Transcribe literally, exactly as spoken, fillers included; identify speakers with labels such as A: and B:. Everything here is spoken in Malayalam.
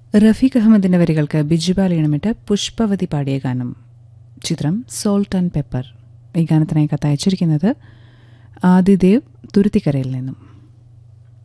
A: റഫീഖ് അഹമ്മദിന്റെ വരികൾക്ക് ബിജുപാൽ ഈണമിട്ട് പുഷ്പവതി പാടിയ ഗാനം. ചിത്രം സോൾട്ട് ആൻഡ് പെപ്പർ. ഈ ഗാനത്തിനായി കത്തയച്ചിരിക്കുന്നത് ആദിദേവ് തുരുത്തിക്കരയിൽ നിന്നും.